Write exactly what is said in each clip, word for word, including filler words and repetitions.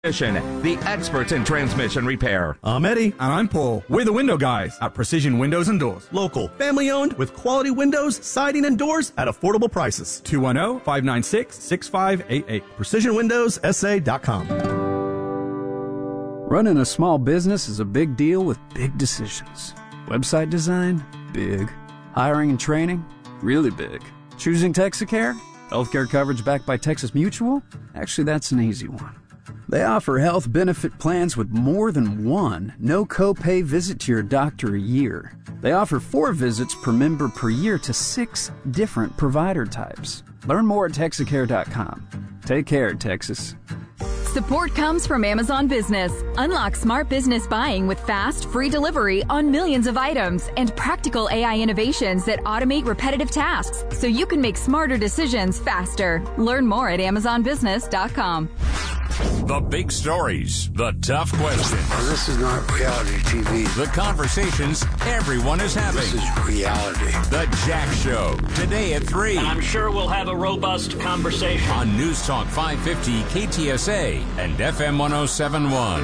The experts in transmission repair. I'm Eddie. And I'm Paul. We're the window guys at Precision Windows and Doors. Local, family-owned, with quality windows, siding, and doors at affordable prices. two one zero, five nine six, six five eight eight. precision windows s a dot com. Running a small business is a big deal with big decisions. Website design? Big. Hiring and training? Really big. Choosing Texacare? Healthcare coverage backed by Texas Mutual? Actually, that's an easy one. They offer health benefit plans with more than one no copay visit to your doctor a year. They offer four visits per member per year to six different provider types. Learn more at Texacare dot com. Take care, Texas. Support comes from Amazon Business. Unlock smart business buying with fast, free delivery on millions of items and practical A I innovations that automate repetitive tasks so you can make smarter decisions faster. Learn more at Amazon Business dot com. The big stories, the tough questions. This is not reality T V. The conversations everyone is having. This is reality. The Jack Show, today at three. And I'm sure we'll have a robust conversation. On News Talk five fifty K T S A and F M one oh seven point one.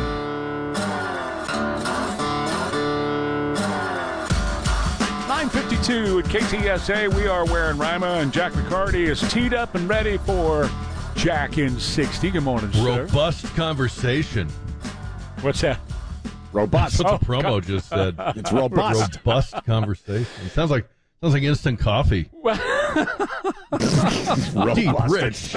nine fifty-two at K T S A. We are Warren Rima, and Jack McCarty is teed up and ready for Jack in sixty. Good morning, sir. Robust conversation. What's that? Robust. That's what the Oh, promo God. just said. It's robust. Robust conversation. Sounds like sounds like instant coffee. Deep, rich,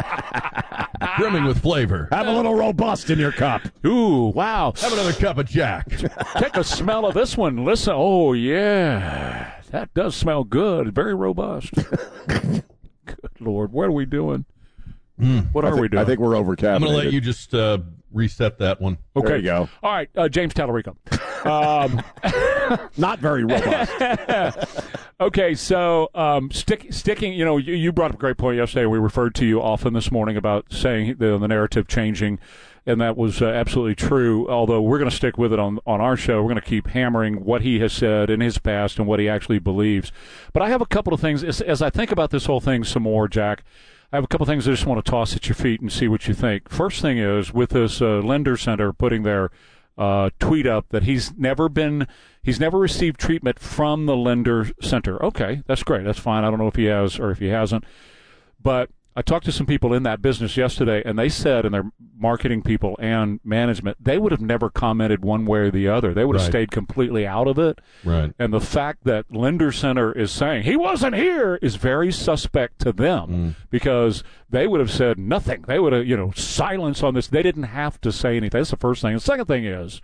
brimming with flavor. Have a little robust in your cup. Ooh, wow. Have another cup of Jack. Take a smell of this one. Listen. Oh, yeah. That does smell good. Very robust. Good Lord. What are we doing? Mm. What are I think, we doing? I think we're over caffeinated. I'm going to let you just uh, reset that one. Okay. There you go. All right. Uh, James Tallarico. Um, Not very robust. okay, so um, stick, sticking, you know, you, you brought up a great point yesterday. We referred to you often this morning about saying the, the narrative changing, and that was uh, absolutely true, although we're going to stick with it on, on our show. We're going to keep hammering what he has said in his past and what he actually believes. But I have a couple of things, as, as I think about this whole thing some more, Jack, I have a couple of things I just want to toss at your feet and see what you think. First thing is, with this uh, Lender Center putting their uh, tweet up that he's never been, he's never received treatment from the Lender Center. Okay, that's great. That's fine. I don't know if he has or if he hasn't. But I talked to some people in that business yesterday, and they said, and their marketing people and management, they would have never commented one way or the other. They would have Right. stayed completely out of it. Right. And the fact that Lender Center is saying he wasn't here is very suspect to them Mm. because they would have said nothing. They would have, you know, silence on this. They didn't have to say anything. That's the first thing. The second thing is,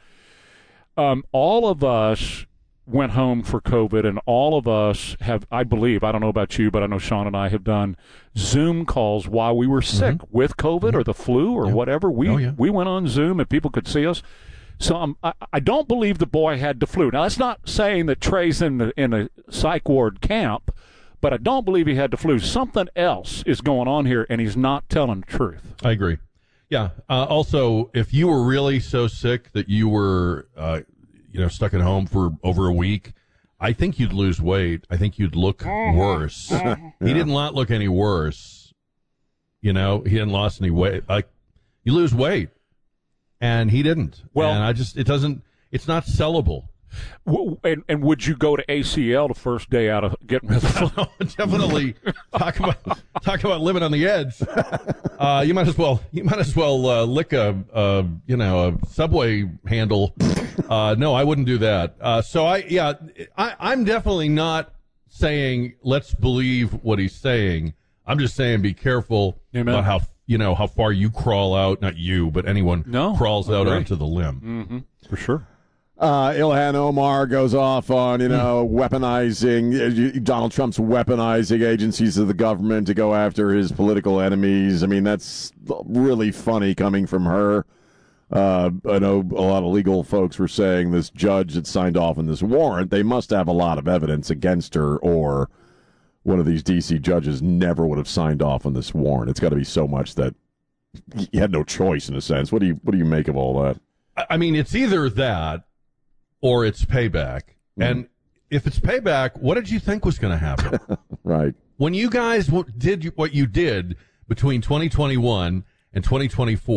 um, all of us went home for COVID, and all of us have, I believe, I don't know about you, but I know Sean and I have done Zoom calls while we were sick Mm-hmm. with COVID Mm-hmm. or the flu or Yeah. whatever. We Oh, yeah. we went on Zoom and people could see us. So um, I, I don't believe the boy had the flu. Now, that's not saying that Trey's in the, in a psych ward camp, but I don't believe he had the flu. Something else is going on here, and he's not telling the truth. I agree. Yeah. Uh, also, if you were really so sick that you were, uh, you know, stuck at home for over a week, I think you'd lose weight. I think you'd look worse. He didn't not look any worse. You know, he hadn't lost any weight. Like, you lose weight, and he didn't. Well- and I just, it doesn't, it's not sellable. W- And, and would you go to A C L the first day out of getting rid of the flu? Definitely talk about talk about living on the edge. Uh, you might as well you might as well uh, lick a, a you know a subway handle. Uh, no, I wouldn't do that. Uh, so I yeah I, I'm definitely not saying let's believe what he's saying. I'm just saying be careful Amen. about how you know how far you crawl out. Not you, but anyone No, crawls I out agree. onto the limb. Mm-hmm. For sure. Uh, Ilhan Omar goes off on, you know, weaponizing, uh, Donald Trump's weaponizing agencies of the government to go after his political enemies. I mean, that's really funny coming from her. Uh, I know a lot of legal folks were saying this judge that signed off on this warrant, they must have a lot of evidence against her, or one of these D C judges never would have signed off on this warrant. It's got to be so much that you had no choice, in a sense. What do you, what do you make of all that? I- I mean, it's either that or it's payback. Mm. And if it's payback, what did you think was going to happen? Right. When you guys w- did what you did between twenty twenty-one and twenty twenty-four,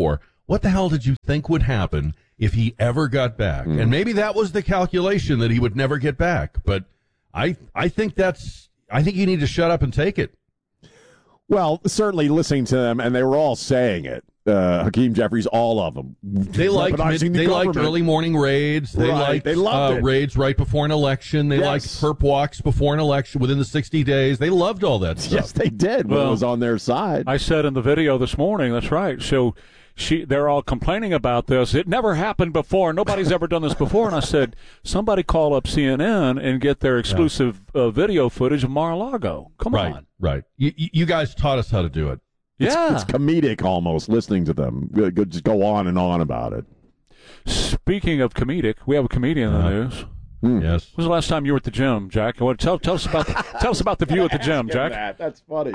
what the hell did you think would happen if he ever got back? Mm. And maybe that was the calculation, that he would never get back. But I, I think that's, I think you need to shut up and take it. Well, certainly listening to them, and they were all saying it. Uh, Hakeem Jeffries, all of them. They liked the they liked early morning raids. They right. liked they loved uh, raids right before an election. They yes. liked perp walks before an election within the sixty days. They loved all that stuff. Yes, they did. Well, when it was on their side. I said in the video this morning, that's right. So she, they're all complaining about this. It never happened before. Nobody's ever done this before. And I said, somebody call up C N N and get their exclusive yeah. uh, video footage of Mar-a-Lago. Come right, on. Right. You, you guys taught us how to do it. Yeah. It's, it's comedic almost listening to them. Just go on and on about it. Speaking of comedic, we have a comedian in the news. Mm. Yes. When was the last time you were at the gym, Jack? What, tell, tell us about the, tell us about the view at the gym, Jack. That. That's funny.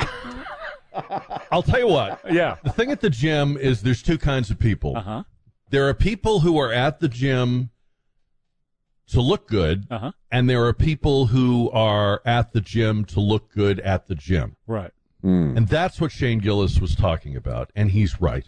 I'll tell you what. Yeah. The thing at the gym is there's two kinds of people. Uh-huh. There are people who are at the gym to look good, uh-huh. and there are people who are at the gym to look good at the gym. Right. Mm. And that's what Shane Gillis was talking about, and he's right.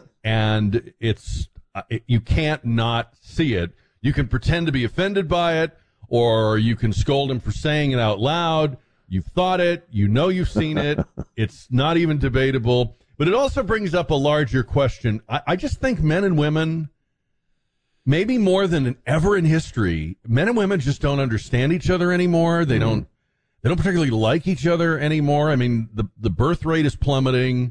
And it's uh, it, you can't not see it. You can pretend to be offended by it, or you can scold him for saying it out loud. You've thought it. You know you've seen it. It's not even debatable. But it also brings up a larger question. I, I just think men and women, maybe more than ever in history, men and women just don't understand each other anymore. They mm. don't. They don't particularly like each other anymore. I mean, the the birth rate is plummeting.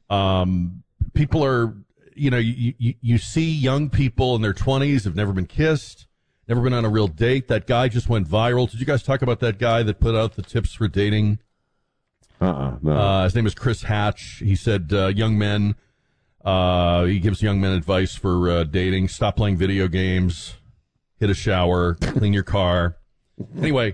Um, people are, you know, you, you, you see young people in their twenties have never been kissed, never been on a real date. That guy just went viral. Did you guys talk about that guy that put out the tips for dating? Uh-uh, no. Uh, his name is Chris Hatch. He said, uh, young men, uh, he gives young men advice for uh, dating. Stop playing video games, hit a shower, clean your car. Anyway,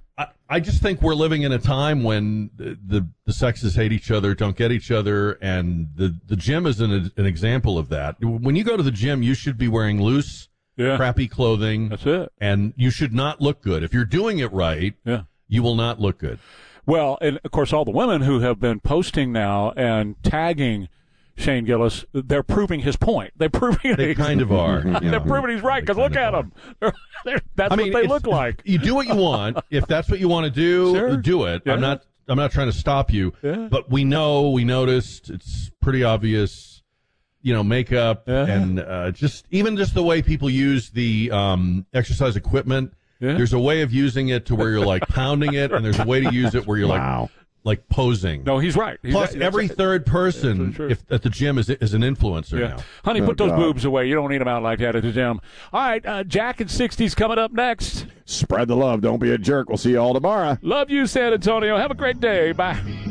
I just think we're living in a time when the, the the sexes hate each other, don't get each other, and the, the gym is an, an example of that. When you go to the gym, you should be wearing loose, yeah. crappy clothing. That's it. And you should not look good. If you're doing it right, yeah. you will not look good. Well, and, of course, all the women who have been posting now and tagging Shane Gillis, they're proving his point. They're proving They kind of are. They're yeah. proving he's right, because look at them. That's I mean, what they look like. You do what you want. If that's what you want to do, sure. do it. Yeah. I'm not I'm not trying to stop you. Yeah. But we know, we noticed, it's pretty obvious, you know, makeup yeah. and uh, just even just the way people use the um, exercise equipment. Yeah. There's a way of using it to where you're like pounding it, and there's a way to use it where you're wow. like like posing. No, he's right. He's Plus, right. every That's third person if, at the gym is is an influencer yeah. now. Honey, oh, put those God. boobs away. You don't need them out like that at the gym. All right, uh, Jack and sixties coming up next. Spread the love. Don't be a jerk. We'll see you all tomorrow. Love you, San Antonio. Have a great day. Bye.